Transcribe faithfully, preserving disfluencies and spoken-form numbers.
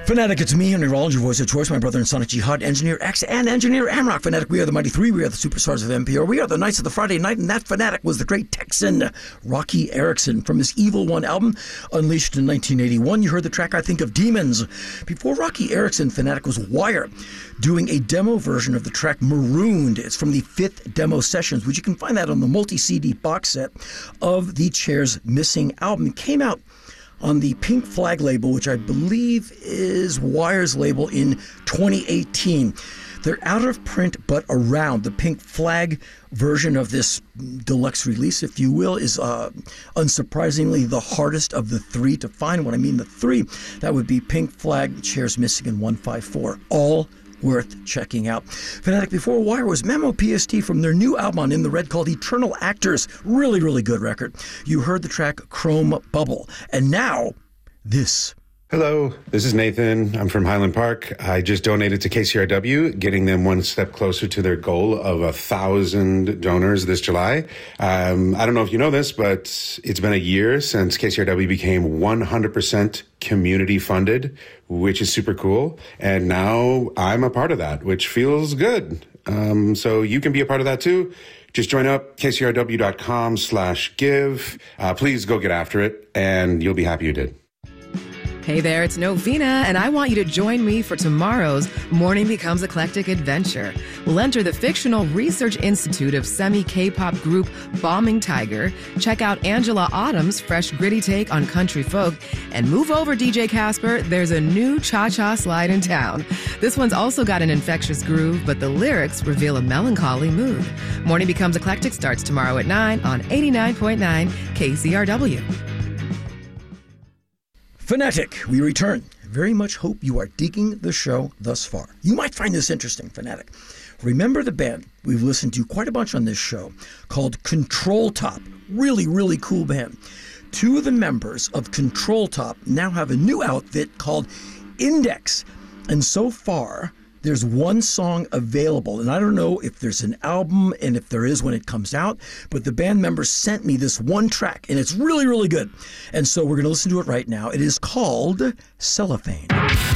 Fanatic, it's me, Henry Rollins, your voice of choice, my brother and Sonic Jihad, Engineer X, and Engineer Amrock. Fanatic, we are the Mighty Three, we are the superstars of N P R, we are the Knights of the Friday Night, and that Fanatic was the great Texan Rocky Erickson from his Evil One album, unleashed in nineteen eighty-one. You heard the track, I Think of Demons. Before Rocky Erickson, Fanatic was Wire, doing a demo version of the track Marooned. It's from the fifth demo sessions, which you can find that on the multi-C D box set of the Chair's Missing album. It came out on the Pink Flag label, which I believe is Wire's label, in twenty eighteen. They're out of print, but around. The Pink Flag version of this deluxe release, if you will, is uh, unsurprisingly the hardest of the three to find. When I mean the three, that would be Pink Flag, Chairs Missing, and one five four. All worth checking out. Fanatic, before Wire was Memo P S T from their new album on In the Red called Eternal Actors. Really, really good record. You heard the track Chrome Bubble. And now, this. Hello, this is Nathan. I'm from Highland Park. I just donated to K C R W, getting them one step closer to their goal of a thousand donors this July. Um, I don't know if you know this, but it's been a year since K C R W became one hundred percent community funded, which is super cool. And now I'm a part of that, which feels good. Um, so you can be a part of that too. Just join up, kcrw.com slash give. Uh, please go get after it, and you'll be happy you did. Hey there, it's Novena, and I want you to join me for tomorrow's Morning Becomes Eclectic adventure. We'll enter the fictional research institute of semi-K-pop group Bombing Tiger, check out Angela Autumn's fresh gritty take on country folk, and move over, D J Casper, there's a new cha-cha slide in town. This one's also got an infectious groove, but the lyrics reveal a melancholy mood. Morning Becomes Eclectic starts tomorrow at nine on eighty-nine point nine K C R W. Fanatic, we return. Very much hope you are digging the show thus far. You might find this interesting, Fanatic. Remember the band we've listened to quite a bunch on this show called Control Top. Really, really cool band. Two of the members of Control Top now have a new outfit called Index. And so far, there's one song available, and I don't know if there's an album and if there is when it comes out, but the band members sent me this one track, and it's really, really good. And so we're going to listen to it right now. It is called Cellophane.